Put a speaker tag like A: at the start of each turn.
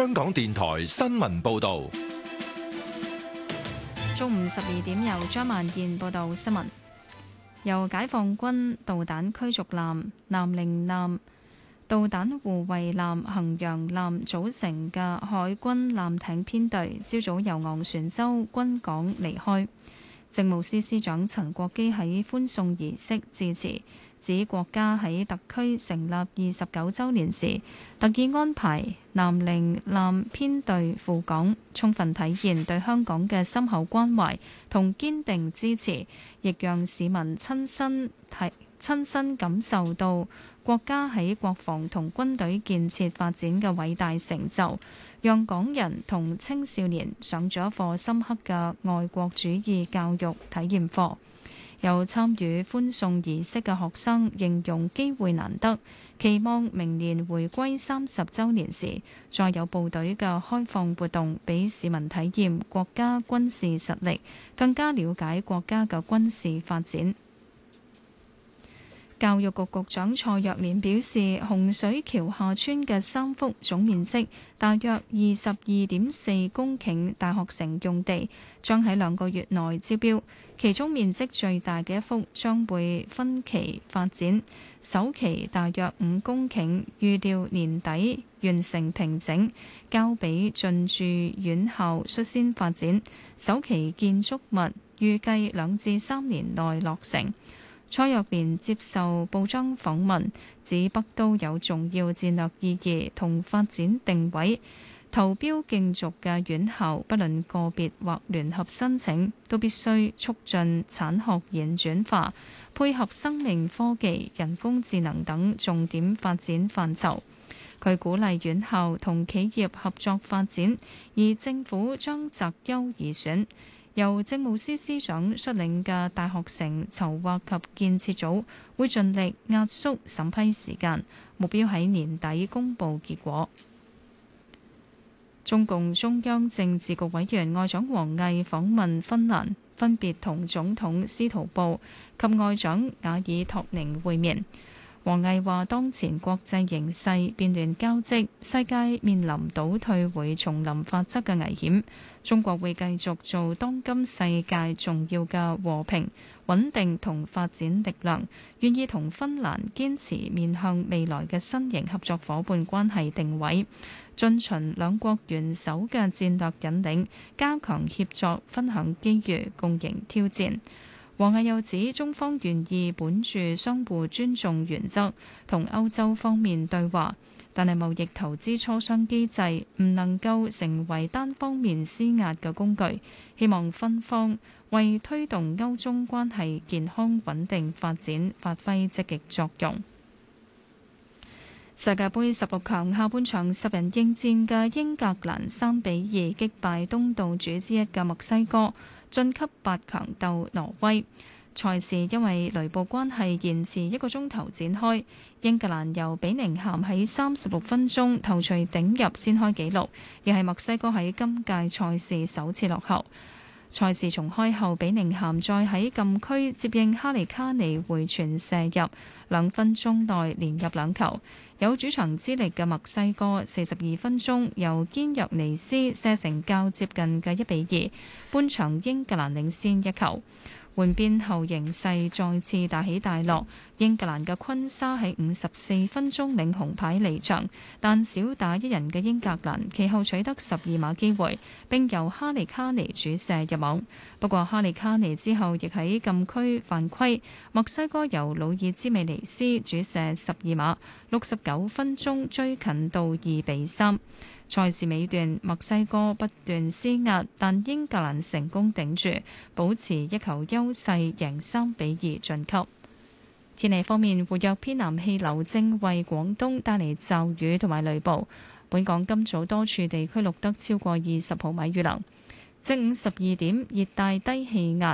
A: 香港電台新聞報道。
B: 中午12點由張萬燕報道新聞。由解放軍導彈驅逐艦、南寧艦、導彈護衛艦、衡陽艦組成嘅海軍艦艇編隊，朝早由昂船洲軍港離開。政務司司長陳國基喺歡送儀式致辭，指國家喺特區成立29週年時，特意安排南寧艦編隊赴港，充分體現對香港嘅深厚關懷同堅定支持，亦讓市民親身感受到國家喺國防同軍隊建設發展嘅偉大成就，讓港人同青少年上咗一課深刻嘅愛國主義教育體驗課。有參與歡送儀式嘅學生形容機會難得，期望明年回歸30週年時，再有部隊嘅開放活動，俾市民體驗國家軍事實力，更加了解國家嘅軍事發展。教育局局長蔡若蓮表示，洪水橋下村嘅3幅總面積大約22.4公頃大學城用地將喺2個月內招標，其中面積最大嘅一幅將會分期發展，首期大約5公頃，預料年底完成平整，交俾進駐院校率先發展，首期建築物預計2至3年內落成。蔡若蓮接受報章訪問，指北都有重要戰略意義同發展定位，投標競逐嘅院校，不論個別或聯合申請，都必須促進產學研轉化，配合生命科技、人工智能等重點發展範疇。佢鼓勵院校同企業合作發展，而政府將擇優而選。由政務司司長率領嘅大學城籌劃及建設組會盡力壓縮審批時間，目標喺年底公佈結果。中共中央政治局委員外長王毅訪問芬蘭，分別同總統斯圖布及外長雅爾托寧會面。王毅話：當前國際形勢變亂交織，世界面臨倒退回叢林法則嘅危險。中國會繼續做當今世界重要嘅和平、穩定同發展力量，願意同芬蘭堅持面向未來嘅新型合作伙伴關係定位，遵循兩國元首嘅戰略引領，加強協作，分享機遇，共迎挑戰。王毅又指，中方願意本住相互尊重原則，同歐洲方面對話，但係貿易投資磋商機制唔能夠成為單方面施壓嘅工具，希望分方為推動歐中關係健康穩定發展發揮積極作用。世界盃16強下半場10人應戰嘅英格蘭3-2擊敗東道主之一嘅墨西哥，晉級8強鬥挪威。賽事因為雷暴關係延遲1個鐘頭展開，英格蘭由比寧咸喺36分鐘頭槌頂入先開紀錄，亦係墨西哥喺今屆賽事首次落後。賽事重開後，比寧咸再喺禁區接應哈利卡尼回傳射入，2分鐘內連入2球。有主場之力嘅墨西哥42分鐘由堅若尼斯射成較接近嘅1-2，半場英格蘭領先1球。換邊後形勢再次大起大落，英格蘭嘅昆沙喺54分鐘領紅牌離場，但少打一人嘅英格蘭其後取得12碼機會，並由哈利卡尼主射入網。不過哈利卡尼之後亦喺禁區犯規，墨西哥由魯爾茲美尼斯主射12碼，69分鐘追近到2-3。賽事尾段，墨西哥不斷施壓，但英格蘭成功頂住，保持1球優勢，贏3-2晉級。天氣方面，活躍偏南氣流正為廣東帶嚟驟雨同埋雷暴。本港今早多處地區錄得超過20毫米雨量。正午12點，熱帶低氣壓